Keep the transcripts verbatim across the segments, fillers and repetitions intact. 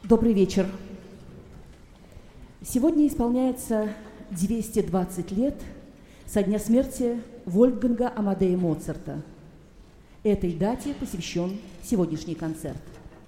Добрый вечер. Сегодня исполняется двести двадцать лет со дня смерти Вольфганга Амадея Моцарта. Этой дате посвящен сегодняшний концерт.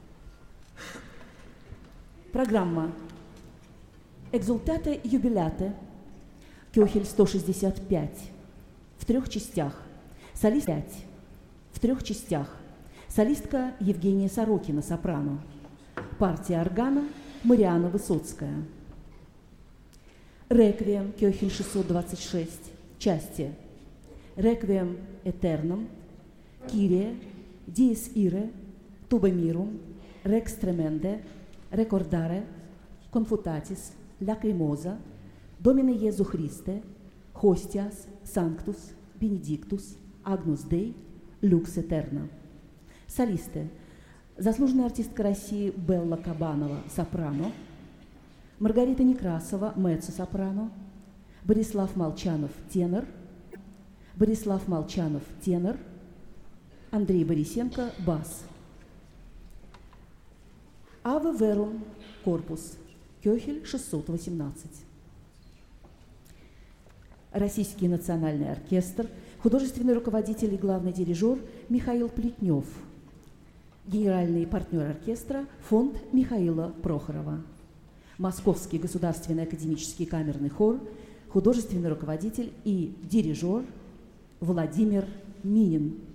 Программа «Экзультате юбиляте», Кёхель сто шестьдесят пять, в трех частях. Солист пять, в трех частях. Солистка Евгения Сорокина, сопрано. Партия органа Марианна Высоцкая. Реквием Кёхель шестьсот двадцать шесть, части. Реквием этерном, Кирие, Диес Ире, Туба Мирум, Рекс Тременде, Рекордаре, Конфутатис, Лакримоза, Домине Иезу Христе, Хостиас, Санктус, Бенедиктус, Агнус Дей, Люкс Этерна. Солисты. Заслуженная артистка России Белла Кабанова, сопрано. Маргарита Некрасова, меццо-сопрано. Борислав Молчанов, тенор. Борислав Молчанов, тенор. Андрей Борисенко, бас. Аве Верум, корпус. Кёхель шестьсот восемнадцать. Российский национальный оркестр, художественный руководитель и главный дирижер Михаил Плетнев. Генеральный партнер оркестра фонд Михаила Прохорова. Московский государственный академический камерный хор, художественный руководитель и дирижер Владимир Минин.